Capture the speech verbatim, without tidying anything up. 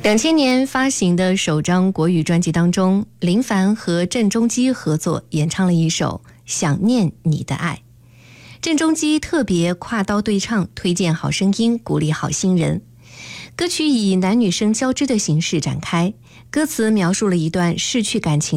两千年发行的首张国语专辑当中，林凡和郑中基合作演唱了一首《想念你的爱》。郑中基特别跨刀对唱，推荐好声音，鼓励好新人。歌曲以男女生交织的形式展开，歌词描述了一段逝去感情